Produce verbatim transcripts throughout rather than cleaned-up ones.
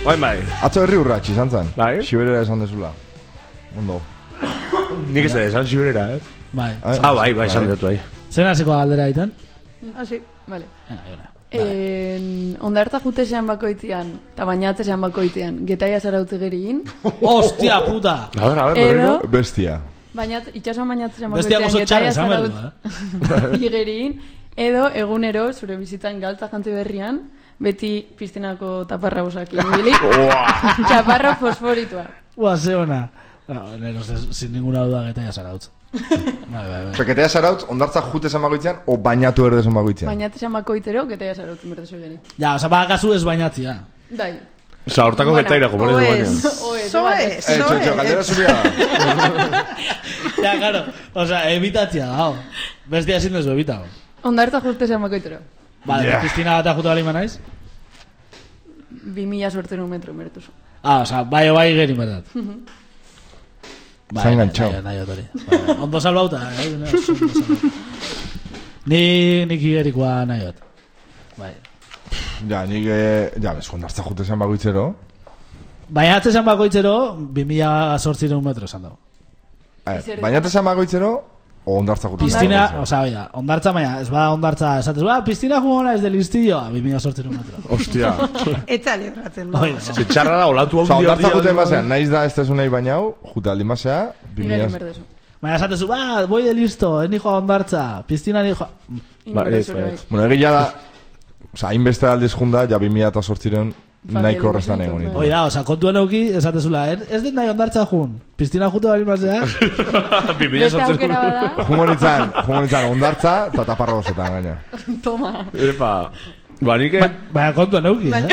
Bai, bai. Atzo herri urratx izan zen. Bai. Xiberera esan dezula. Ondo. Nik ez da, esan xiberera, eh? Bai. Ah, bai, bai, esan dut, bai. Zer hasiko galdera egiten? Ah, sí, vale. Eh, Ondartza jutesean bakoitzean, eta bainatzesean bakoitzean, getaia zarautze geriin. Hostia puta! A ver, a ver, Edo, Bestia. bainat, itxasuan bainatzesean Bestia bakoitzean, oso txarra getaia esan behar zarautze igeriin. Edo, egunero, zure bizitan galtza jantzi berrian, beti piztinako taparra usak ibili. Chaparra fosforitua. Ua, ze ona. Nero, sin ninguna duda getaia zarautz. Bai, bai, bai. Getaia zarautz, ondartza jute esan bakoitzean, o bainatu erde esan bakoitzean? Bainatzesean bakoitzero, getaia zarautzen berdezu geri. Ja, oza, bakazu ez bainatzia. Dai. Osa, hortako Bueno, getaira, como o les es, baina. o es, So vale. es, Eh, so txotxo, galdera es. zubia da. Ja, claro, oza, evitatzia da, hau. Bestia ezin dezu evita, hau. Ondartza jutesean bakoitzero. Vale, Yeah. Cristina bat ajuta balima naiz? Bi mila sortzen un metro mertuzu. Ah, oza, bai o bai gerin berdat. Bai, Zain gantzau. nahi, nahi, otori. Bai, ondo salbauta, eh? No, ondo salbauta. Ni, nik igerikoa nahi bat. Bai. Ja, nik, eh, ja, bez, ondartza jute esan bakoitzero. Baina atzezan bakoitzero, bi mila sortzireun metro esan dago. Eh, bainatu esan bakoitzero, o ondartza jute esan Piztina, bakoitzero. oza, oida, ondartza baina, ez ba ondartza esatez, ba, piztina jugona ez del listillo, bi mila sortzireun metro. Hostia. Etzale horratzen. No? Oida, Se txarra da, olatu hau Osa, ondartza jute dio- enbasean, naiz da ez tezu nahi bainau, jute aldi masea, Igerin berdezu. baina esatezu, ba, voy de listo, eni joa ondartza, piztina ni joa... Ba, ez, Inberdezu ba, bai. ez. Bueno, egia da, osa, hainbeste aldiz junda, ja bi mila eta sortziren nahiko restan egon bai. ditu. Oida, oza, kontuan euki, esatezula, ez, ez den nahi ondartza jun, piztina jute bali mazea, Bi mila Beste sortzen. aukera bada, Jungo nintzen, jungo nintzen ondartza eta taparra gozetan gaina. toma. Epa. Ba, nik... ba, baina kontuan euki, eh?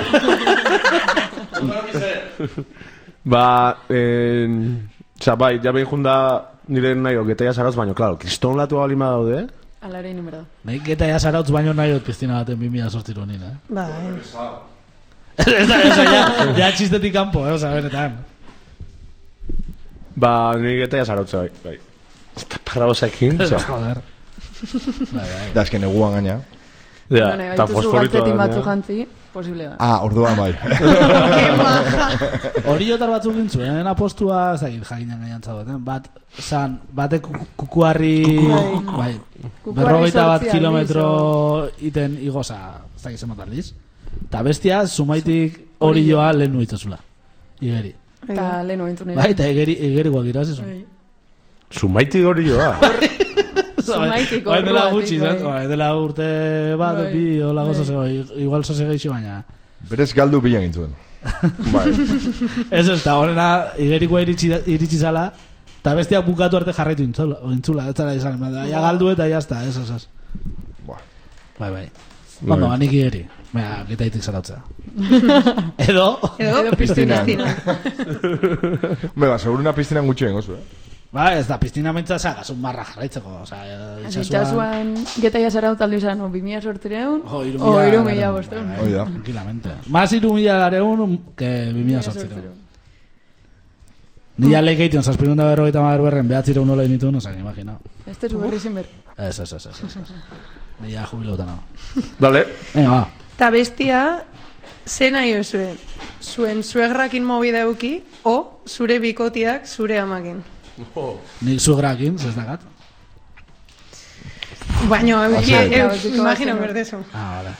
Ba, en... Osa, bai, ja behin junda nire nahi getaia zarauz, baina, klaro, kriston latu balima daude, eh? Alare inin berda. Nahi geta ja zarautz baino nahi dut piztina baten bi mila sortziru nina, eh? Ba, Ez da, ez da, ja, ja txistetik kanpo, eh, oza, benetan. Ba, nire getaia zarautza, bai. bai. Eta parra bosekin, osa. Joder. Bai, bai. Da, esken eguan gaina. Ja, Bueno, eta baituzu fosforitua galtzetin batzu gainera. jantzi, posible da. Ah, orduan bai. Hori jotar batzuk gintzuen, apostua, ez dakit jakinan gaiantza duten, bat, zan, batek ku- kukuarri, bai, Kukuarri berrogeita bat zortzi kilometro aldiz, iten igoza, ez dakit zenbat aldiz. Ta bestia, sumaitik hori joa lehen nuitzazula. Igeri. Eta lehen ointu nire. Bai, eta egeri, egerikoak irazizun. Zumaitik hori joa. Zumaitik Bai, dela orduatik, gutxi, bai. zat? Bai, dela urte bat, Bai. bi, hola Bai. gozo zego, igual zoze geixi baina. Berez galdu bilan gintzuen. Bai. Ez ez, eta horrena igerikoa iritsi, iritsi zala, eta bestiak bukatu arte jarraitu intzula, intzula, ez zara izan, ja galdu eta jazta, ez, ez, ez. Buah. Bai, bai. Ondo, banik igeri. Baina, getaitik zarautzea. Edo, edo, Edo piztina. piztina. Be, ba, seguruna piztinan gutxi bengozu, eh? ba, ez da, piztina mentza zagasun marra jarraitzeko, oza, itxasuan... Itxasuan getaia zaraut aldi izan, o bi mila sortzireun, Jo, hiru o mila hiru lareun. mila bosteun. Bai, Hoi da. Tranquilamente. Más hiru mila lareun que bi mila sortzireun. Ni ja leikeiten, zazpirun da berrogeita madar berren, behatzireun nola initu, no zan, imagina. Ez tezu berri zinber. Ez, ez, ez, ez, ez. Ni ja jubilauta nago. Dale. Venga, ba. Ta bestia, ze nahi zuen? Zuen suegrakin movida euki, o zure bikotiak zure amakin. Nik suegrakin, ez dakat. Baina, euki, Osea, eu, betiko imagino bazen. berdezu. Ah, vale.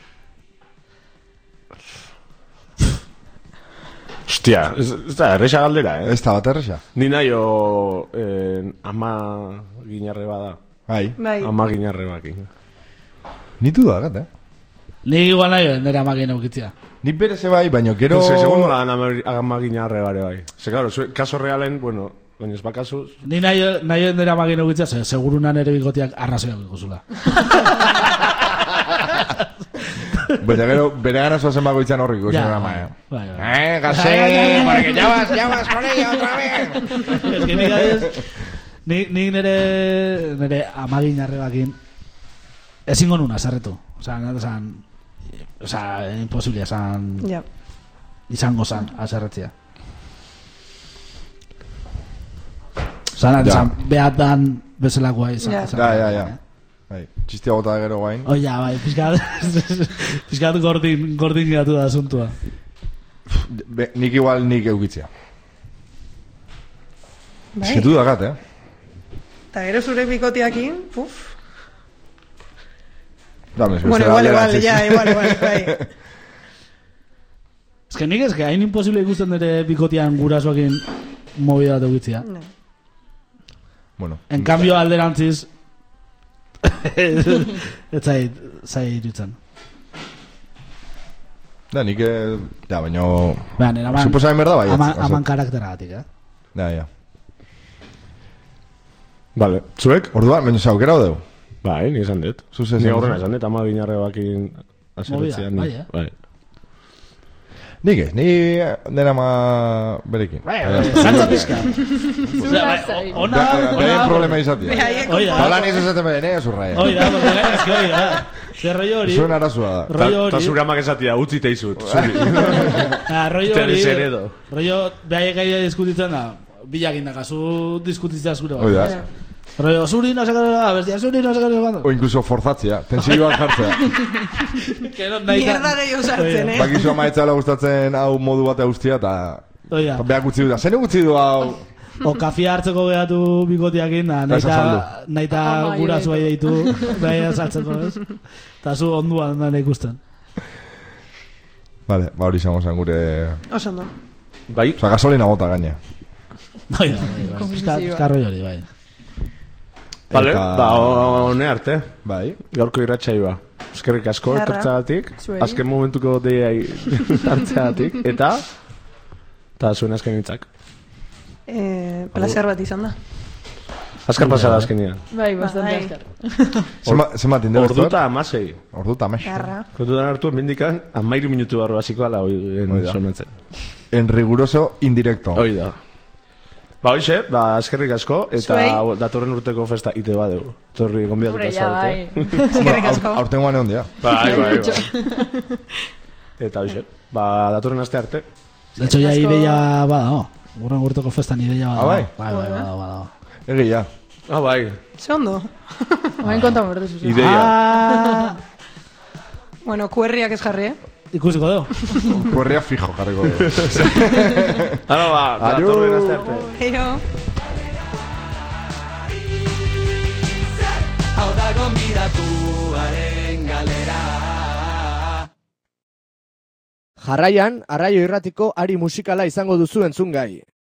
Hostia, ez, ez da, erresa galdera, eh? Ez da bat erresa. Ni nahi o... Eh, ama ginarre bada. Bai. Bai, Ama ginarre bakin. Nitu da, gat, eh? Nik igual nahi nire amakin eukitzia. Ni bereze bai, baina gero... Se segundo la ama, ama ginarre bare bai. Se claro, zue, kaso realen, bueno, baina ez bakasu... Ni nahi, nahi nire amakin eukitzia, ze, segurunan ere bikotiak arrazoiak ikusula. Baina gero, bere gana zoazen bagoitzan horrik ikusten Ja, gara bai, eh? bai, bai. Eh, gase, porque ya vas, ya vas con ella otra vez. Ez que nik adez, nik, nik nire, nire amagin arrebakin ezingo nuna, zarretu. Osa, nire esan, osa, imposible esan, ja. izango zan, azerretzia. Osa, nire Ja. esan, behatan bezalakoa izan. Ja. izan- Ja, ja, ja. Bai, txistia gota gero guain. Oh, ja, bai, pizkat, pizkat gordin, gordin giratu da asuntua. be, nik igual nik eukitzea. Bai. Eskitu dakat, eh? Eta gero zure bikotiakin, uf. Dame, Bueno, igual, igual, ja, igual, igual, bai. Ez que nik ez que hain imposible ikusten dure bikotian gurasoekin movida bat eukitzea. No. Bueno. En cambio alderantziz ez zait, zait irutzen. Da, nik, eh, ja, baina... Behan, eraman... Suposamen berda, bai. Aman, aman karakteragatik, eh? Ja, ja. Vale, zuek? Orduan, baina zaukera hodeu. Bai, ni esan dut. Zuz esan Ni duzu. aurrena esan dut, ama ginarre bakin aseretzean. Movida, bai, eh? Bai. Nik ez, ni dena ma berekin. Bai, zantza pizka. Zuzai. Ona, Beren ona... problema izatea. Behaiek Oida. Hola ni zuzaten beren, eh, zurraia. Oida, porque es que oida. Zer rollo hori. Zuen arazua da. Rollo Ta hori. zure amak esatia, utzi teizut. Ah, rollo hori. Teleseredo. Rollo, behaiek gaia diskutitzen da. Bilak indakazu diskutitzea zure bat. Oida. Rollo, zuri no se queda, bestia, zuri no se queda. O incluso forzatzea, tensioak jartzea. Mierda gehiago sartzen, eh? Bakizu ama etzala gustatzen hau modu batea guztia, eta... Oida. Beak utzi du da, zen utzi du hau... O kafia hartzeko gehatu bikotiakin, da, Eta naita, saldu. naita Ama, gurasu iretu. deitu, behia saltzeko, ez? Eta zu onduan da ikusten. Vale, ba hori izango zen gure... Oso ondo. Bai, Osa, gasolina bota gaine. Oida, bai, Konfesioa. eskarroi hori, bai. vale, Eta- ba, hone arte. Bai. Gaurko irratsaioa. Eskerrik asko Zarra. etortzagatik, Zuei. azken momentuko deiai hartzeagatik, eta... Eta zuen azken hitzak. Eh, placer bat izan da. Azkar pasada azkenian. Bai, bastante Bai. azkar. Zema- Zenbat indela Ordu eta amasei. Ordu eta amex. Garra. Kontutan hartu, mendikan, amairu minutu barro hasiko ala Hoi hoi da. sonatzen. En riguroso indirecto. Hoi da. Ba, hoxe, ba, eskerrik asko, eta Zuei. datorren urteko festa ite badeu. Torri Hombre, gonbiatuta ja, bai. zaudete. Eskerrik asko. Aurten guane ondia. Bai, bai, bai. Eta hoxe, ba, datorren aste arte. De hecho, ya Asko. ideia bada, no? Gurren urteko festan ideia bada. Ah, bai? Bai, bai, bada, bada. Egia. Ah, bai, Ze ondo. Oain konta berde zuzen. ideia. Ah, Bueno, kuerriak ez jarri, eh? ikusiko dugu. Kuerria fijo, jarriko du. Hala, ba, Adio. datorren aste arte. Eiro. Hau da gonbidatuaren galera. Jarraian, Arraio Irratiko ari musikala izango duzu entzungai.